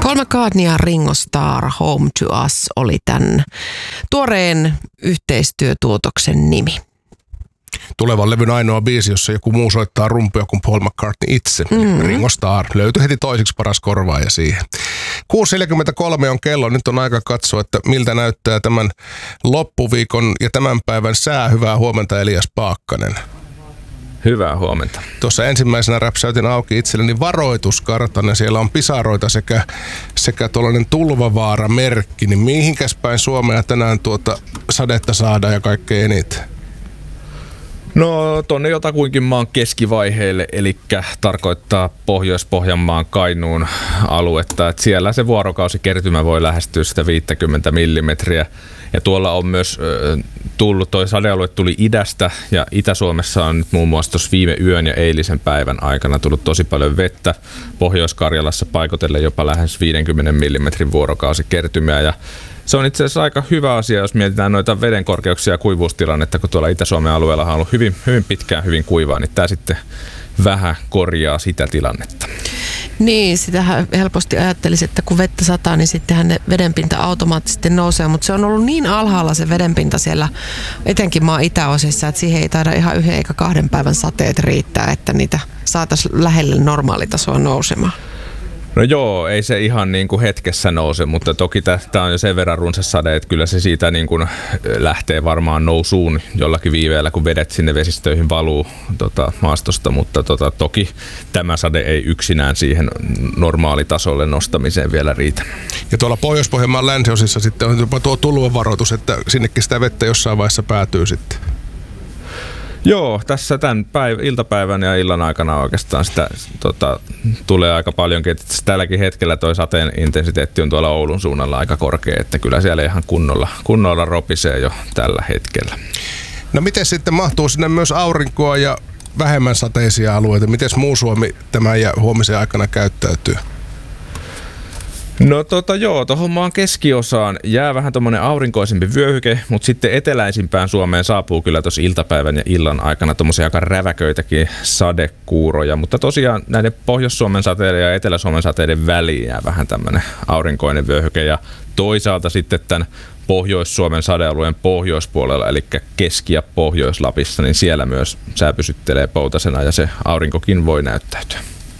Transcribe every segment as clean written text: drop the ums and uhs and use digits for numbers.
Paul McCartney ja Ringo Starr, Home to Us oli tämän tuoreen yhteistyötuotoksen nimi. Tulevan levyn ainoa biisi, jossa joku muu soittaa rumpuja kuin Paul McCartney itse. Ringo Starr löytyi heti toisiksi paras korvaaja siihen. 6.43 on kello. Nyt on aika katsoa, että miltä näyttää tämän loppuviikon ja tämän päivän sää. Hyvää huomenta, Elias Paakkanen. Hyvää huomenta. Tuossa ensimmäisenä räpsäytin auki itselleni varoituskartan ja siellä on pisaroita sekä tuollainen tulvavaara-merkki. Niin mihinkäs päin Suomea tänään sadetta saadaan ja kaikkein eniten? No tonne jotakuinkin maan keskivaiheille, eli tarkoittaa Pohjois-Pohjanmaan Kainuun aluetta. Et siellä se vuorokausikertymä voi lähestyä sitä 50 millimetriä. Ja tuolla on myös tullut, toi sadealue tuli idästä ja Itä-Suomessa on nyt muun muassa tuossa viime yön ja eilisen päivän aikana tullut tosi paljon vettä. Pohjois-Karjalassa paikotellen jopa lähes 50 millimetrin vuorokausikertymiä ja se on itse asiassa aika hyvä asia, jos mietitään noita vedenkorkeuksia ja kuivuustilannetta, kun tuolla Itä-Suomen alueella on ollut hyvin pitkään hyvin kuivaa, niin tämä sitten vähän korjaa sitä tilannetta. Niin, sitähän helposti ajattelisi, että kun vettä sataa, niin sittenhän ne vedenpinta automaattisesti nousee, mutta se on ollut niin alhaalla se vedenpinta siellä, etenkin maan itäosissa, että siihen ei taida ihan 1 eikä 2 päivän sateet riittää, että niitä saataisiin lähelle normaalitasoa nousemaan. No joo, ei se ihan niin kuin hetkessä nouse, mutta toki tämä on jo sen verran runsas sade, että kyllä se siitä niin kuin lähtee varmaan nousuun jollakin viiveellä, kun vedet sinne vesistöihin valuu maastosta, mutta toki tämä sade ei yksinään siihen normaalitasolle nostamiseen vielä riitä. Ja tuolla Pohjois-Pohjanmaan länsiosissa sitten on jopa tuo tulvavaroitus, että sinnekin sitä vettä jossain vaiheessa päätyy sitten. Joo, tässä tämän iltapäivän ja illan aikana oikeastaan sitä tulee aika paljonkin. Että tälläkin hetkellä toi sateen intensiteetti on tuolla Oulun suunnalla aika korkea, että kyllä siellä ihan kunnolla ropisee jo tällä hetkellä. No miten sitten mahtuu sinne myös aurinkoa ja vähemmän sateisia alueita? Miten muu Suomi tämän ja huomisen aikana käyttäytyy? No joo, tuohon maan keskiosaan jää vähän tommonen aurinkoisempi vyöhyke, mutta sitten eteläisimpään Suomeen saapuu kyllä tuossa iltapäivän ja illan aikana tommosia aika räväköitäkin sadekuuroja, mutta tosiaan näiden Pohjois-Suomen sateiden ja Etelä-Suomen sateiden väliin jää vähän tämmönen aurinkoinen vyöhyke ja toisaalta sitten tämän Pohjois-Suomen sadealueen pohjoispuolella, eli Keski- ja Pohjois-Lapissa, niin siellä myös sää pysyttelee poutasena ja se aurinkokin voi näyttäytyä.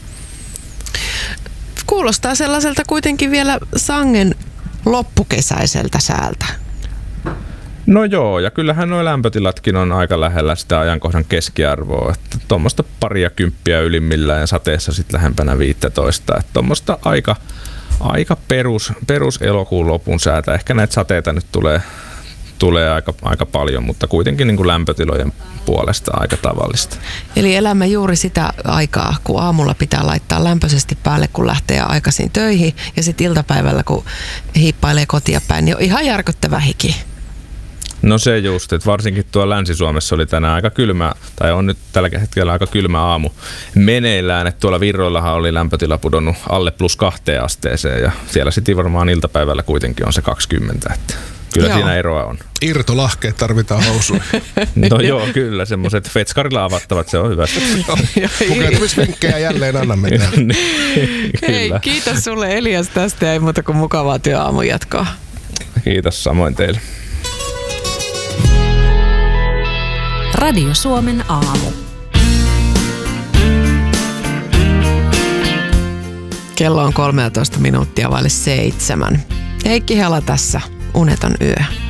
Kuulostaa sellaiselta kuitenkin vielä sangen loppukesäiseltä säältä. No joo, ja kyllähän nuo lämpötilatkin on aika lähellä sitä ajankohdan keskiarvoa. Että tuommoista 20 ylimmillään ja sateessa sitten lähempänä 15. Että tuommoista aika perus elokuun lopun säätä. Ehkä näitä sateita nyt tulee aika paljon, mutta kuitenkin niin kuin lämpötilojen puolesta aika tavallista. Eli elämme juuri sitä aikaa, kun aamulla pitää laittaa lämpöisesti päälle, kun lähtee aikaisin töihin, ja sitten iltapäivällä, kun hiippailee kotia päin, niin on ihan järkyttävä hiki. No se just, että varsinkin tuolla Länsi-Suomessa oli tänään aika kylmä, tai on nyt tällä hetkellä aika kylmä aamu meneillään, että tuolla Virroillahan oli lämpötila pudonnut alle +2 asteeseen, ja siellä sitten varmaan iltapäivällä kuitenkin on se 20, että kyllä joo, siinä eroa on. Irtolahkeet tarvitaan housuihin. No joo, kyllä. Semmoiset fetskarilla avattavat, se on hyvä. Pukeutumisvinkkejä jälleen annamme. Hei, kiitos sulle Elias tästä ja ei muuta kuin mukavaa työaamun jatkoa. Kiitos samoin teille. Radio Suomen aamu. Kello on 13 minuuttia vaille 7. Heikki Hela tässä. Uneton yö.